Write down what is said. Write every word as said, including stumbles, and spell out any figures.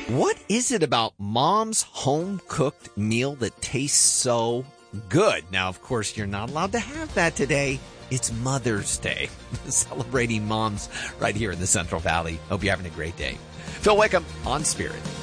What is it about mom's home-cooked meal that tastes so good? Now, of course, you're not allowed to have that today. It's Mother's Day, celebrating moms right here in the Central Valley. Hope you're having a great day. Phil Wickham on Spirit.